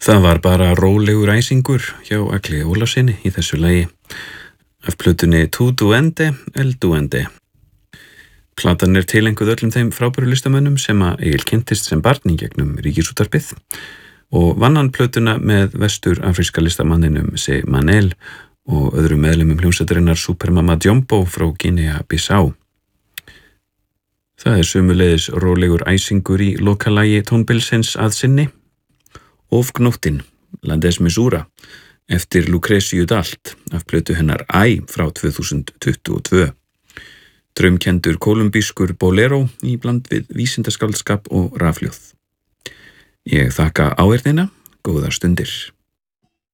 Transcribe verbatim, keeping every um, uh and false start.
Það var bara rólegur æsingur hjá Agli Ólafssyni í þessu lagi af plötunni Tu Duende El Duende. Platan er tilenguð öllum þeim frábæru listamönnum sem að Egill kynntist sem barn í gegnum Ríkisútvarpið og vann hann plötuna með vestur-afríska listamanninum Se Manel og öðrum meðlimum hljómsveitarinnar Supermama Jumbo frá Guinea-Bissá. Það er sömuleiðis rólegur æsingur í lokalagi tónbilsins að sinni. Ofgnóttin, Landes Missoura, eftir Lucreciu Dalt af plötu hennar Æ frá tvö þúsund tuttugu og tvö. Draumkendur kólumbískur bolero í bland við vísindaskáldskap og rafhljóð. Ég þakka áheyrnina, góðar stundir.